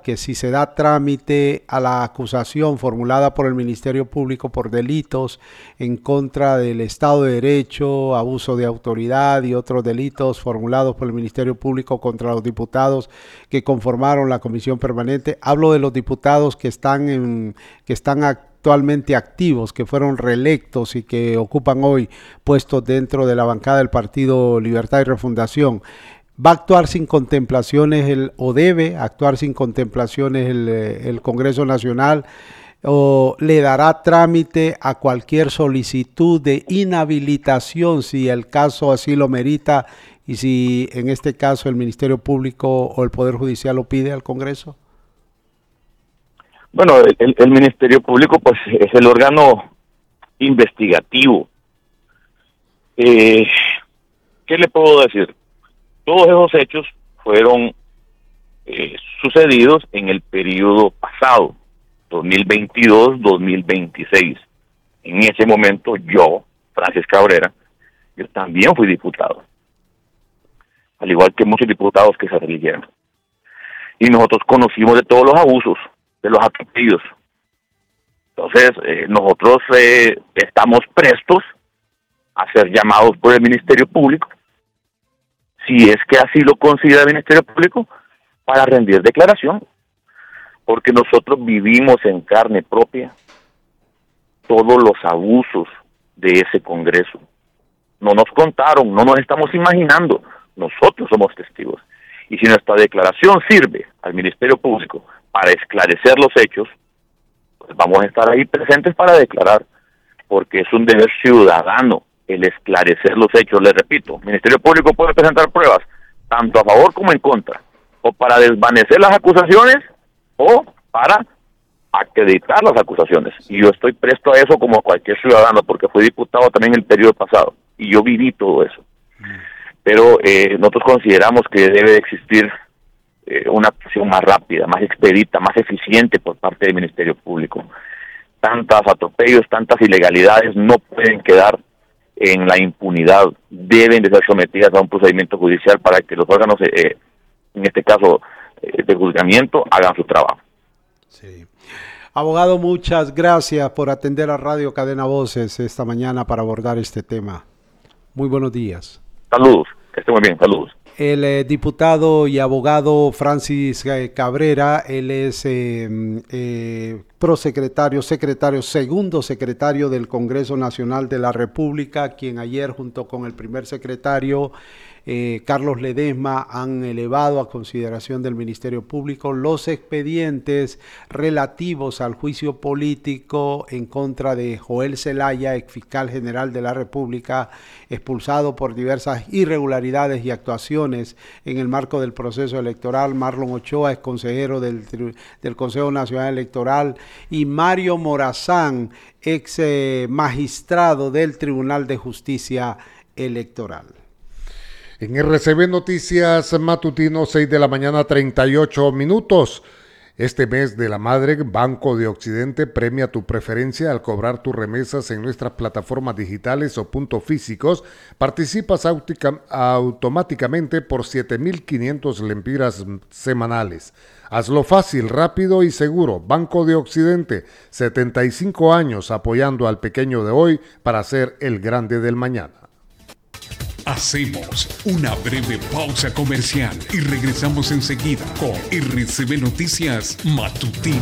que si se da trámite a la acusación formulada por el Ministerio Público por delitos en contra del Estado de Derecho, abuso de autoridad y otros delitos formulados por el Ministerio Público contra los diputados que conformaron la Comisión Permanente, hablo de los diputados que están actualmente activos, que fueron reelectos y que ocupan hoy puestos dentro de la bancada del Partido Libertad y Refundación, ¿va a actuar sin contemplaciones o debe actuar sin contemplaciones el Congreso Nacional o le dará trámite a cualquier solicitud de inhabilitación si el caso así lo merita y si en este caso el Ministerio Público o el Poder Judicial lo pide al Congreso? Bueno, el Ministerio Público pues es el órgano investigativo. ¿Qué le puedo decir? Todos esos hechos fueron sucedidos en el periodo pasado, 2022-2026. En ese momento yo, Francis Cabrera, yo también fui diputado, al igual que muchos diputados que se reeligieron. Y nosotros conocimos de todos los abusos, de los atropellos. Entonces, nosotros estamos prestos a ser llamados por el Ministerio Público, si es que así lo considera el Ministerio Público, para rendir declaración, porque nosotros vivimos en carne propia todos los abusos de ese Congreso. No nos contaron, no nos estamos imaginando, nosotros somos testigos. Y si nuestra declaración sirve al Ministerio Público para esclarecer los hechos, pues vamos a estar ahí presentes para declarar, porque es un deber ciudadano el esclarecer los hechos. Les repito, el Ministerio Público puede presentar pruebas, tanto a favor como en contra, o para desvanecer las acusaciones, o para acreditar las acusaciones. Y yo estoy presto a eso como cualquier ciudadano, porque fui diputado también en el periodo pasado, y yo viví todo eso. Pero nosotros consideramos que debe existir una acción más rápida, más expedita, más eficiente por parte del Ministerio Público. Tantos atropellos, tantas ilegalidades no pueden quedar en la impunidad, deben de ser sometidas a un procedimiento judicial para que los órganos, en este caso de juzgamiento, hagan su trabajo. Sí. Abogado, muchas gracias por atender a Radio Cadena Voces esta mañana para abordar este tema. Muy buenos días. Saludos, que esté muy bien, saludos. El diputado y abogado Francis Cabrera, él es segundo secretario del Congreso Nacional de la República, quien ayer junto con el primer secretario Carlos Ledesma han elevado a consideración del Ministerio Público los expedientes relativos al juicio político en contra de Joel Zelaya, ex fiscal general de la República, expulsado por diversas irregularidades y actuaciones en el marco del proceso electoral, Marlon Ochoa, ex consejero del Consejo Nacional Electoral, y Mario Morazán, ex magistrado del Tribunal de Justicia Electoral. En RCB Noticias Matutino, 6 de la mañana, 38 minutos. Este mes de la Madre, Banco de Occidente premia tu preferencia al cobrar tus remesas en nuestras plataformas digitales o puntos físicos. Participas automáticamente por 7.500 lempiras semanales. Hazlo fácil, rápido y seguro. Banco de Occidente, 75 años apoyando al pequeño de hoy para ser el grande del mañana. Hacemos una breve pausa comercial y regresamos enseguida con RCB Noticias Matutino.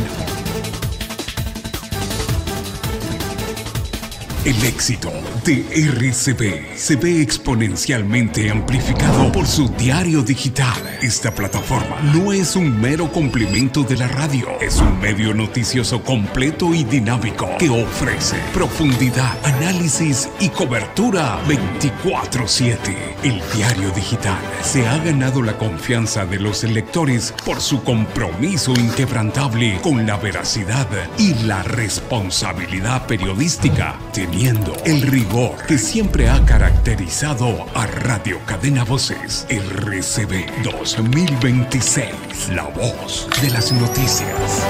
El éxito de RCB se ve exponencialmente amplificado por su diario digital. Esta plataforma no es un mero complemento de la radio, es un medio noticioso completo y dinámico que ofrece profundidad, análisis y cobertura 24/7. El diario digital se ha ganado la confianza de los lectores por su compromiso inquebrantable con la veracidad y la responsabilidad periodística, teniendo el rigor que siempre ha caracterizado a Radio Cadena Voces. RCB 2026, la voz de las noticias.